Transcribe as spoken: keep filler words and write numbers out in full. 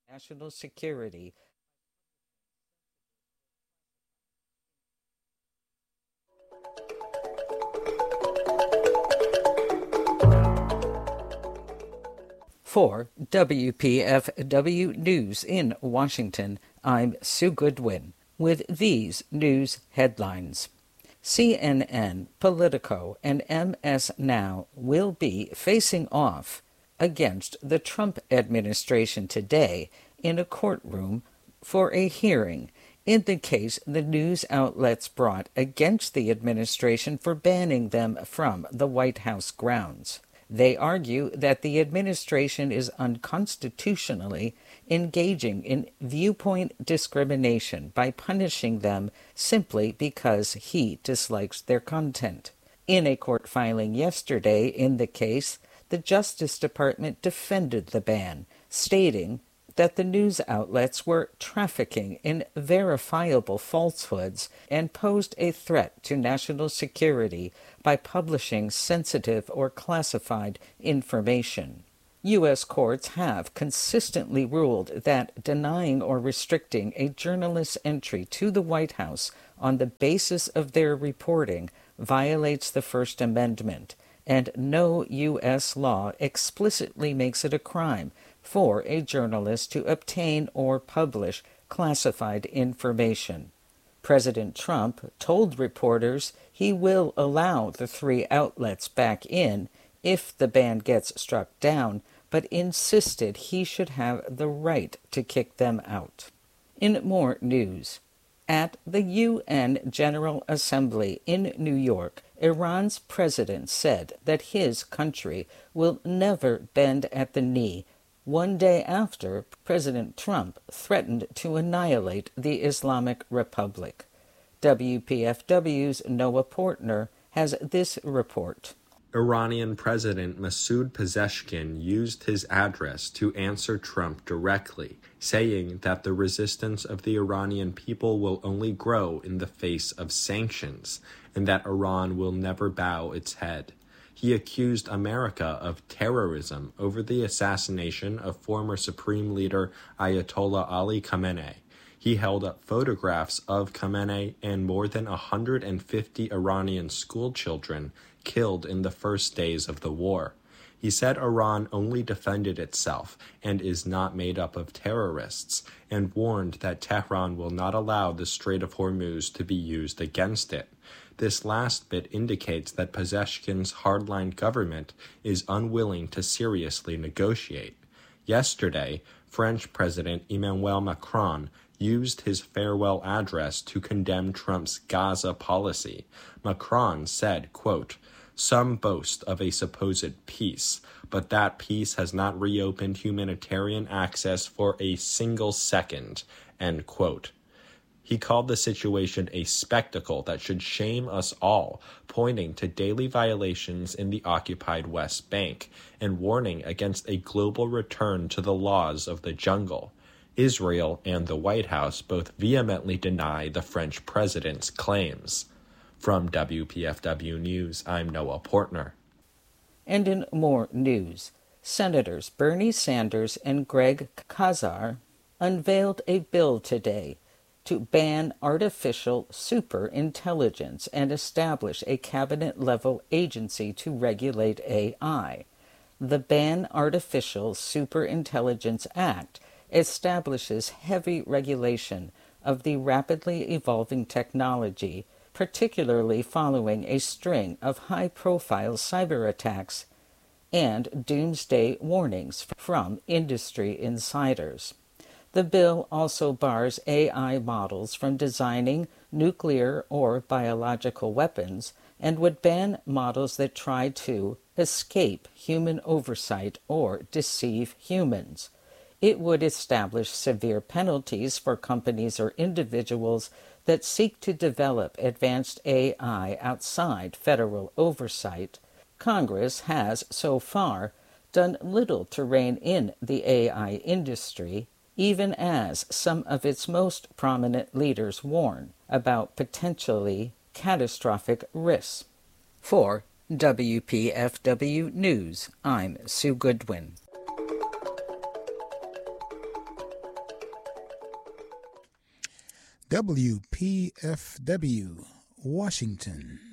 national security. For W P F W News in Washington, I'm Sue Goodwin with these news headlines. C N N, Politico, and M S Now will be facing off against the Trump administration today in a courtroom for a hearing in the case the news outlets brought against the administration for banning them from the White House grounds. They argue that the administration is unconstitutionally engaging in viewpoint discrimination by punishing them simply because he dislikes their content. In a court filing yesterday in the case, the Justice Department defended the ban, stating that the news outlets were trafficking in verifiable falsehoods and posed a threat to national security by publishing sensitive or classified information. U S courts have consistently ruled that denying or restricting a journalist's entry to the White House on the basis of their reporting violates the First Amendment, and no U S law explicitly makes it a crime for a journalist to obtain or publish classified information. President Trump told reporters he will allow the three outlets back in if the ban gets struck down, but insisted he should have the right to kick them out. In more news, at the U N General Assembly in New York, Iran's president said that his country will never bend at the knee one day after President Trump threatened to annihilate the Islamic Republic. W P F W's Noah Portner has this report. Iranian President Masoud Pezeshkian used his address to answer Trump directly, saying that the resistance of the Iranian people will only grow in the face of sanctions, and that Iran will never bow its head. He accused America of terrorism over the assassination of former Supreme Leader Ayatollah Ali Khamenei. He held up photographs of Khamenei and more than one hundred fifty Iranian schoolchildren killed in the first days of the war. He said Iran only defended itself and is not made up of terrorists, and warned that Tehran will not allow the Strait of Hormuz to be used against it. This last bit indicates that Pezeshkian's hardline government is unwilling to seriously negotiate. Yesterday, French President Emmanuel Macron used his farewell address to condemn Trump's Gaza policy. Macron said, quote, "Some boast of a supposed peace, but that peace has not reopened humanitarian access for a single second," end quote. He called the situation a spectacle that should shame us all, pointing to daily violations in the occupied West Bank, and warning against a global return to the laws of the jungle. Israel and the White House both vehemently deny the French president's claims. From W P F W News, I'm Noah Portner. And in more news, Senators Bernie Sanders and Greg Casar unveiled a bill today to ban artificial superintelligence and establish a cabinet-level agency to regulate A I. The Ban Artificial Superintelligence Act establishes heavy regulation of the rapidly evolving technology, particularly following a string of high-profile cyber attacks and doomsday warnings from industry insiders. The bill also bars A I models from designing nuclear or biological weapons and would ban models that try to escape human oversight or deceive humans. It would establish severe penalties for companies or individuals that seek to develop advanced A I outside federal oversight. Congress has, so far, done little to rein in the A I industry, even as some of its most prominent leaders warn about potentially catastrophic risks. For W P F W News, I'm Sue Goodwin. W P F W, Washington.